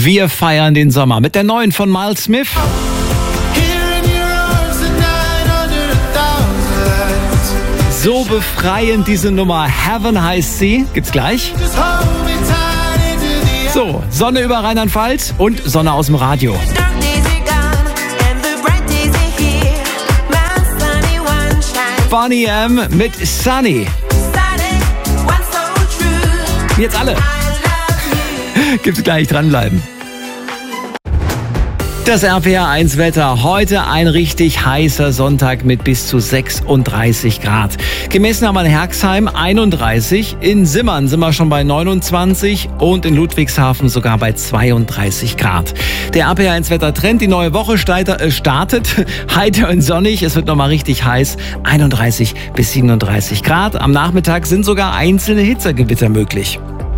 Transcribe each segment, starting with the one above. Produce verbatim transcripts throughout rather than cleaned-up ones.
Wir feiern den Sommer mit der neuen von Miles Smith. So befreiend diese Nummer. Heaven heißt sie. Gibt's gleich. So, Sonne über Rheinland-Pfalz und Sonne aus dem Radio. Boney M. mit Sunny. Jetzt alle. Gibt's gleich, dranbleiben. Das R P R eins Wetter. Heute ein richtig heißer Sonntag mit bis zu sechsunddreißig Grad. Gemessen haben wir in Herxheim einunddreißig, in Simmern sind wir schon bei neunundzwanzig und in Ludwigshafen sogar bei zweiunddreißig Grad. Der R P R eins Wettertrend, die neue Woche startet heiter und sonnig. Es wird nochmal richtig heiß, einunddreißig bis siebenunddreißig Grad. Am Nachmittag sind sogar einzelne Hitzegewitter möglich.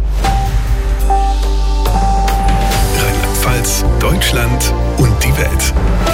Rheinland-Pfalz, Deutschland und die Welt.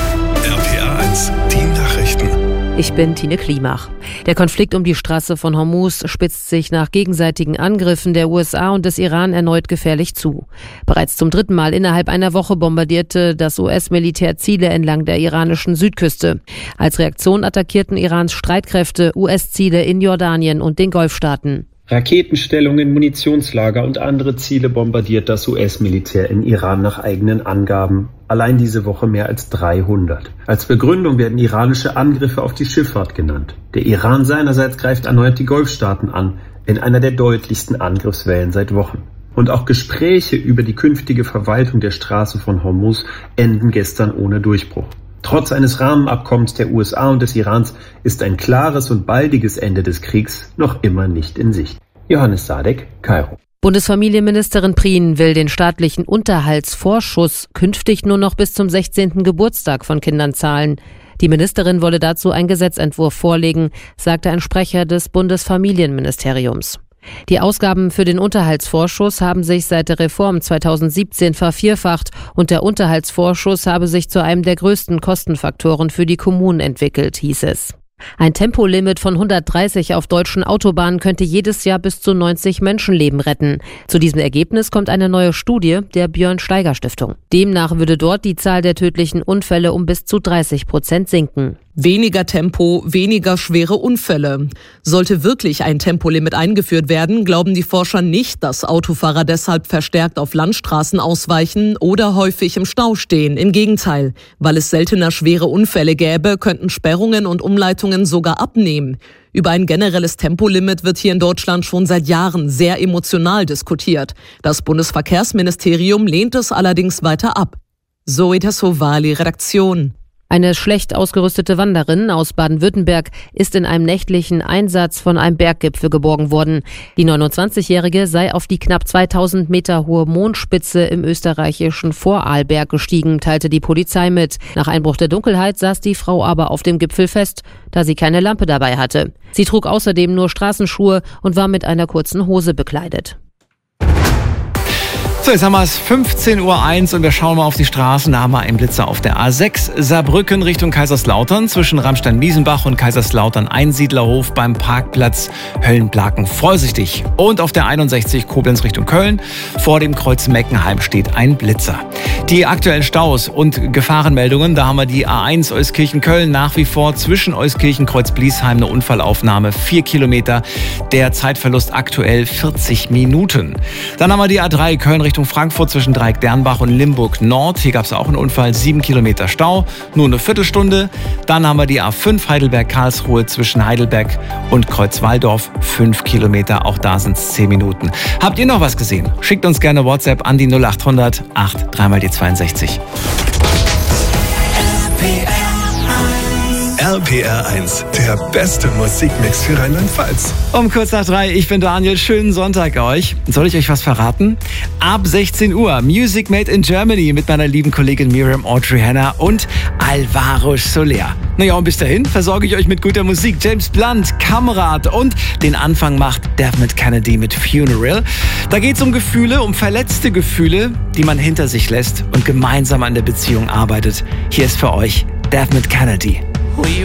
R P R eins, die Nachrichten. Ich bin Tine Klimach. Der Konflikt um die Straße von Hormuz spitzt sich nach gegenseitigen Angriffen der U S A und des Iran erneut gefährlich zu. Bereits zum dritten Mal innerhalb einer Woche bombardierte das U S-Militär Ziele entlang der iranischen Südküste. Als Reaktion attackierten Irans Streitkräfte U S-Ziele in Jordanien und den Golfstaaten. Raketenstellungen, Munitionslager und andere Ziele bombardiert das U S-Militär in Iran nach eigenen Angaben. Allein diese Woche mehr als dreihundert. Als Begründung werden iranische Angriffe auf die Schifffahrt genannt. Der Iran seinerseits greift erneut die Golfstaaten an, in einer der deutlichsten Angriffswellen seit Wochen. Und auch Gespräche über die künftige Verwaltung der Straße von Hormuz enden gestern ohne Durchbruch. Trotz eines Rahmenabkommens der U S A und des Irans ist ein klares und baldiges Ende des Kriegs noch immer nicht in Sicht. Johannes Sadek, Kairo. Bundesfamilienministerin Prien will den staatlichen Unterhaltsvorschuss künftig nur noch bis zum sechzehnten Geburtstag von Kindern zahlen. Die Ministerin wolle dazu einen Gesetzentwurf vorlegen, sagte ein Sprecher des Bundesfamilienministeriums. Die Ausgaben für den Unterhaltsvorschuss haben sich seit der Reform zweitausendsiebzehn vervierfacht und der Unterhaltsvorschuss habe sich zu einem der größten Kostenfaktoren für die Kommunen entwickelt, hieß es. Ein Tempolimit von hundertdreißig auf deutschen Autobahnen könnte jedes Jahr bis zu neunzig Menschenleben retten. Zu diesem Ergebnis kommt eine neue Studie der Björn-Steiger-Stiftung. Demnach würde dort die Zahl der tödlichen Unfälle um bis zu dreißig Prozent sinken. Weniger Tempo, weniger schwere Unfälle. Sollte wirklich ein Tempolimit eingeführt werden, glauben die Forscher nicht, dass Autofahrer deshalb verstärkt auf Landstraßen ausweichen oder häufig im Stau stehen. Im Gegenteil, weil es seltener schwere Unfälle gäbe, könnten Sperrungen und Umleitungen sogar abnehmen. Über ein generelles Tempolimit wird hier in Deutschland schon seit Jahren sehr emotional diskutiert. Das Bundesverkehrsministerium lehnt es allerdings weiter ab. Zoe Tassovali, Redaktion. Eine schlecht ausgerüstete Wanderin aus Baden-Württemberg ist in einem nächtlichen Einsatz von einem Berggipfel geborgen worden. Die neunundzwanzigjährige sei auf die knapp zweitausend Meter hohe Mondspitze im österreichischen Vorarlberg gestiegen, teilte die Polizei mit. Nach Einbruch der Dunkelheit saß die Frau aber auf dem Gipfel fest, da sie keine Lampe dabei hatte. Sie trug außerdem nur Straßenschuhe und war mit einer kurzen Hose bekleidet. So, jetzt haben wir es fünfzehn Uhr eins und wir schauen mal auf die Straßen. Da haben wir einen Blitzer auf der A sechs Saarbrücken Richtung Kaiserslautern zwischen Ramstein-Miesenbach und Kaiserslautern Einsiedlerhof beim Parkplatz Höllenblaken. Vorsichtig. Und auf der einundsechzig Koblenz Richtung Köln vor dem Kreuz Meckenheim steht ein Blitzer. Die aktuellen Staus und Gefahrenmeldungen, da haben wir die A eins Euskirchen-Köln nach wie vor zwischen Euskirchen Kreuz Bliesheim eine Unfallaufnahme, vier Kilometer. Der Zeitverlust aktuell vierzig Minuten. Dann haben wir die A drei Köln Richtung Richtung Frankfurt zwischen Dreieck-Dernbach und Limburg Nord. Hier gab es auch einen Unfall, sieben Kilometer Stau, nur eine Viertelstunde. Dann haben wir die A fünf Heidelberg-Karlsruhe zwischen Heidelberg und Kreuzwaldorf, fünf Kilometer, auch da sind es zehn Minuten. Habt ihr noch was gesehen? Schickt uns gerne WhatsApp an die null acht hundert acht drei mal die zweiundsechzig. R P R eins, der beste Musikmix für Rheinland-Pfalz. Um kurz nach drei, ich bin Daniel, schönen Sonntag euch. Soll ich euch was verraten? Ab sechzehn Uhr Music Made in Germany mit meiner lieben Kollegin Miriam Audrey Hanna und Alvaro Soler. Naja, und bis dahin versorge ich euch mit guter Musik. James Blunt, Kamerad und den Anfang macht Dermot Kennedy mit Funeral. Da geht es um Gefühle, um verletzte Gefühle, die man hinter sich lässt und gemeinsam an der Beziehung arbeitet. Hier ist für euch Dermot Kennedy.